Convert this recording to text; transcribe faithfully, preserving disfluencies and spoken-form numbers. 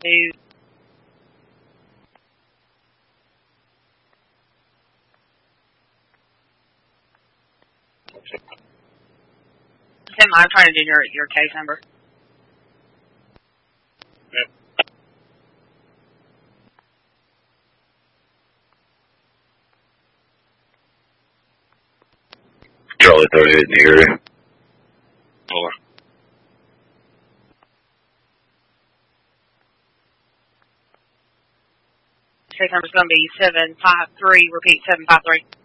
two. Tim, I'm trying to do your, your case number. Yep. Charlie thirty-eight in the area. Four. Case number's going to be seven five three. Repeat, seven five three.